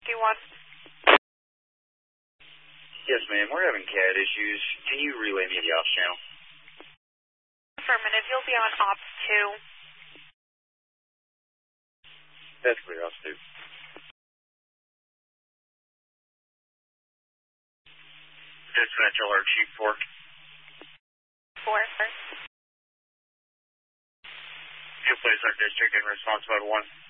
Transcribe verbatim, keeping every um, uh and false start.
Do you want? Yes, ma'am. We're having C A D issues. Can you relay me to the ops channel? Affirmative. You'll be on ops two. That's clear. Ops two. Dispatch alert, Chief Fork. Four. You place our district in response mode one.